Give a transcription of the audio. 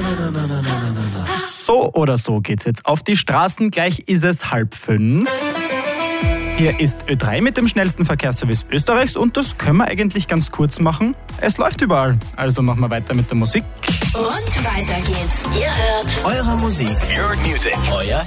So oder so geht's jetzt auf die Straßen. Gleich ist es 4:30. Hier ist Ö3 mit dem schnellsten Verkehrsservice Österreichs und das können wir eigentlich ganz kurz machen. Es läuft überall, also machen wir weiter mit der Musik. Und weiter geht's. Ihr hört Eure Musik. Your music. Euer